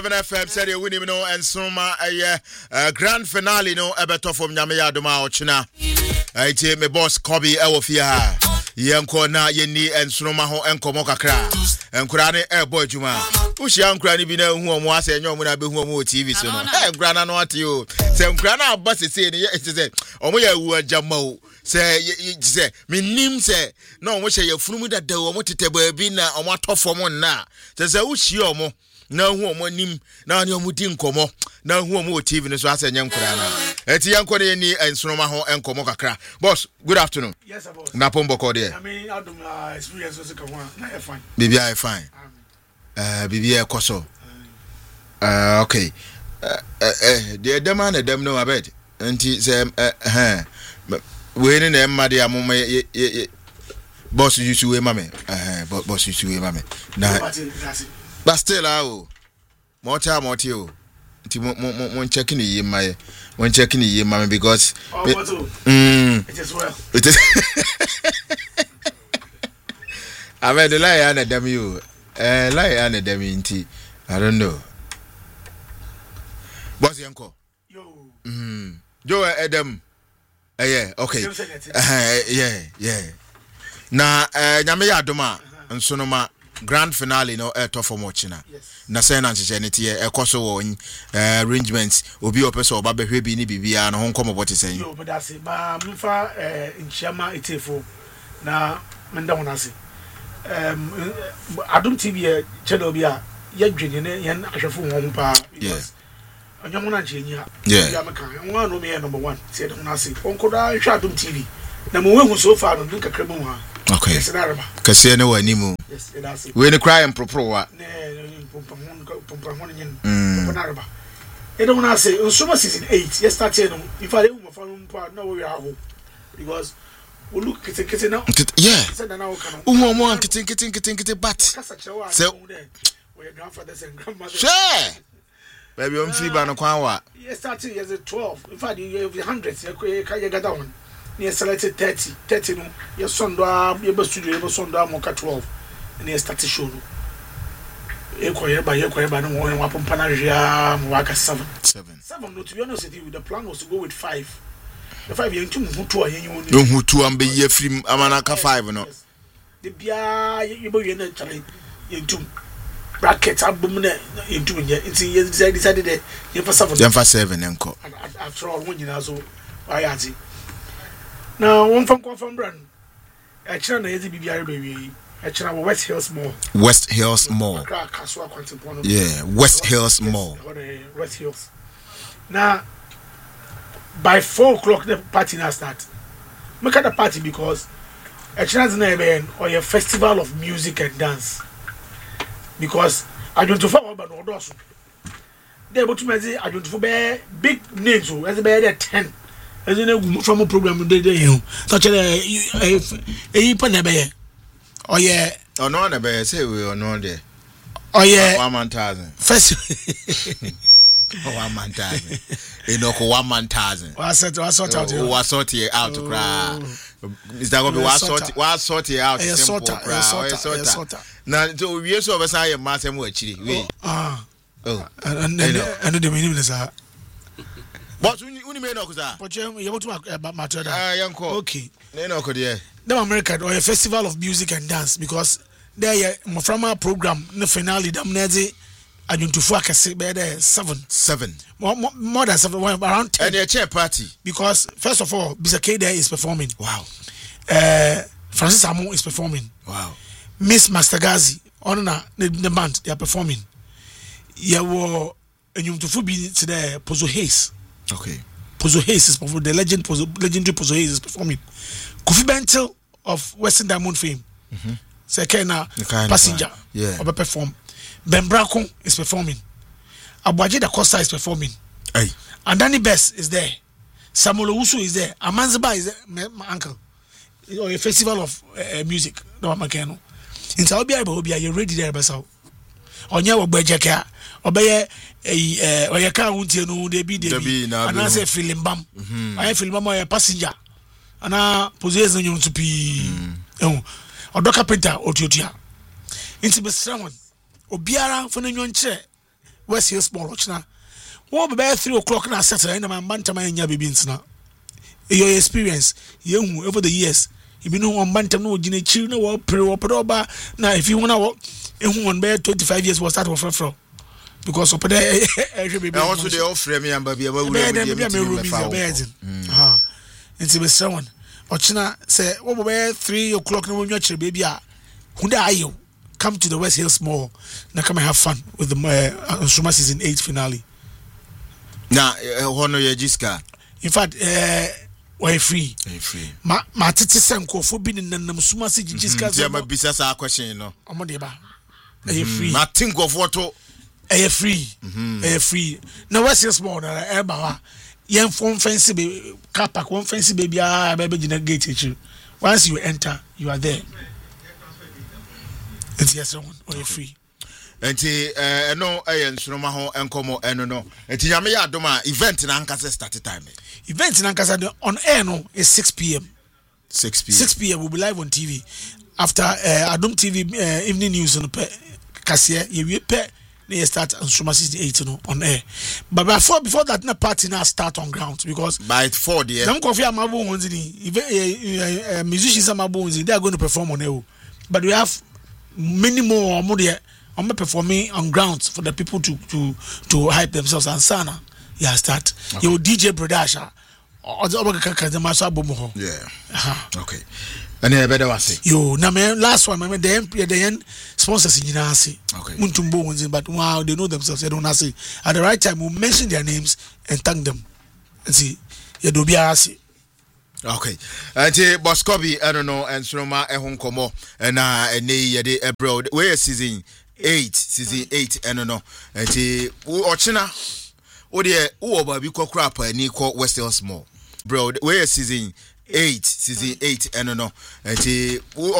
FM said you win him no and soma grand finale no ebeto from Nyame Adoma Ochina. Ite me boss Kobe Ewofia. Yenko na yeni and soma ho enkomo kakra. Enkura ne boy juma. Ushi ankura ni bi na hu omo ase enyo omo na be hu omo TV so no. Enkura na no ate o. Se enkura na aba sese ne se omo ya wu ajama o. Se minim se na omo hye yafunu da da omo tete ba bi na omo atofo na. Se ushi omo na hu omo nim na ne omo di nkomo na hu omo TV ne so ase nya nkura na eti yanko ne ni ensonoma ho enkomo kakra. Boss, good afternoon. Yes sir, boss. Na pombo ko there. I mean adum experience so ka ho na fine. Bibi I fine. Bibi e koso. Okay. The dem na dem no abed. Enti se we ni na emma de amoma boss you to we mame. Boss you to we mame. Na but still more time o mon checking ye my one checking ye mama because it is well. It is I made the lie and them you lie and them inti I don't know. Boss yanko Joe Adam yeah okay yeah na nyame ya adoma nsonoma grand finale no to for Mochina. Na say na nche neti ekoso wo arrangements obi opeso oba behwe bi ni bibia no honko moboti sen yo but that's it ba mfa nchiama etefo na menda wonase adum tv channel bi a yadwene ne yen ahwefo ho mpa because onyamu na ncheni ha ya meka nwa no me number 1 say de wonase onkoda hwa adum tv na mo wehu so far no nka kremu ha. Okay. Kasi ne wani mu. Yes, that's it. We ni cry and propro wa. Pompa. E don't wanna say Nsoma season 8. Yes, start no. If I dey move from na we are home. Because we look kete now. Yeah. Said na now kan. Mo kete but. Say we grandfathers and grandmothers. Sure. Baby on fiba no kwan wa. Yes, starting as a 12. In fact, you have 100. You can get down. Near selected 30 no your son do your studio your son do moka 12 and he start to show no ekoyeba no one wapompa na hwea mo waka 7 no to be honest with you the plan was to go with 5 the 5 yen tum hutu ayen you hutu ambe ye frim amanaka 5 no the bia you be na chale yen tum bracket abum na yen tum nya nti ye decided yen for 7 enko after all when you na so why ati. Now, one from brand. I channel is BBR baby. I channel West Hills Mall. West Hills Mall. Yeah, West Hills Mall. West Hills. Now, by 4 o'clock, the party now start. Make at the party because I channel name or a festival of music and dance. Because I don't follow about no doors. They able to measure. I don't follow big names. So as a 10. As in from a program you such a pan oh yeah oh no na be say we or no there oh yeah 1,000 first 1,000 enoko 1,000 was sort out to cry is that going to be sort it out simple now so we so be say massem we chiri we and the meaning is but uni me no kuza but you want to matter yanko okay no ko there the America or a festival of music and dance because there from our program the finale them nezi aduntufu akese be there 7 more than 7 around 10 and a chair party because first of all Bizake there is performing. Wow. Francis Amo is performing. Wow. Miss Mastergazi on the band they are performing. Yeah, wo enyumtufu bi today Pozo Hayes. Okay. Pozo Hayes is performing. The legendary Pozo Hayes is performing. Kofi Bentil of Western Diamond fame. Sekena Passenger. Yeah. Obe perform. Ben Bracon is performing. Abuaje da Costa is performing. Hey. And Danny Best is there. Samuel Owusu is there. Amanziba is there. My uncle. Or a festival of music. No makeno. Inta obi you ready there besa. Onya wo gbejeka. Obeye oye ka wuntie no de bi ana say film bam I film bam oye passenger ana pose nyum tupi odoka penta otiotia inti besramon obiara fo na nyon kire West Hill Small ochna. What about 3 o'clock na Saturday na man bantama nya baby ntina. Your experience, you over the years. You know on bantam no gina chill no pre na if you wanna work one bear 25 years was start from because up there baby. Also they offer me and baby about nti be someone ochina say what about 3 o'clock no when you baby a who are you come to the West Hill Small na come and have fun with the Nsuma season 8 finale na hono ye jiska in fact why free ma tete senko fo bi nenam Nsuma se jiska ya ma bisa sa question no omode ba free ma think of what to free na West Hill Small na e ba wa yen phone fence be car park one fence be bia be gina gate echi once you enter you are there it's yes one or free enti no Nsuma ho enkomo eno no enti nyame ya adoma event na nkasa start time event na nkasa on air no is 6 p.m. 6 p.m. we'll be live on TV after Adom TV evening news on Kasia you pe they start Nsuma 68 no on air but before that na party na start on ground because by 4 there them coffee amabo onzi musicians amabo onzi they are going to perform on air but we have many more there I'm performing on grounds for the people to hype themselves and sana start your DJ Bradasha yeah okay and I better was yo na me last one me the sponsors in Jinasi okay Muntumbo ones but wow they know themselves they don't say at the right time we'll mention their names and thank them and see you do be asi okay ante Boss Kobe I don't know Nsuma ehun komo na ene ye de abroad we season 8 eno no ante ochina wo de wo ba bi kokra pa ni ko West Hill Small bro we season 8 eno no ante